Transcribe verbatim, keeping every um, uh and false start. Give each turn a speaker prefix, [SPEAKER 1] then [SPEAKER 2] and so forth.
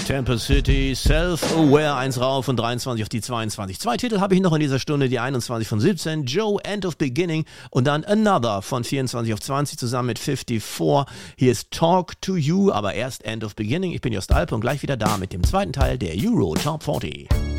[SPEAKER 1] Temple City, Self-Aware, eins rauf und dreiundzwanzig auf die zweiundzwanzig. Zwei Titel habe ich noch in dieser Stunde, die einundzwanzig von siebzehn, Joe, End of Beginning und dann Another von vierundzwanzig auf zwanzig zusammen mit fünfundfünfzig. Hier ist Talk to You, aber erst End of Beginning. Ich bin Jost Alpe und gleich wieder da mit dem zweiten Teil der Euro Top vierzig.